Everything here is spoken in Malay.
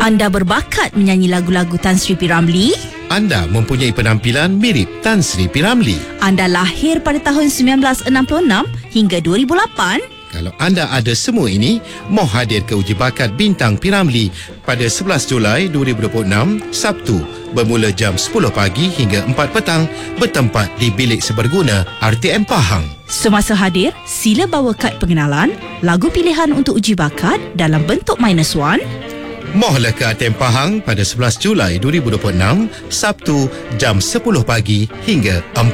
Anda berbakat menyanyi lagu-lagu Tan Sri P. Ramlee? Anda mempunyai penampilan mirip Tan Sri P. Ramlee. Anda lahir pada tahun 1966 hingga 2008? Kalau anda ada semua ini, mau hadir ke uji bakat Bintang P. Ramlee pada 11 Julai 2026, Sabtu, bermula jam 10 pagi hingga 4 petang, bertempat di Bilik Seberguna RTM Pahang. Semasa hadir, sila bawa kad pengenalan, lagu pilihan untuk uji bakat dalam bentuk -1. Mohlah ke RTM Pahang pada 11 Julai 2026, Sabtu, jam 10 pagi hingga 4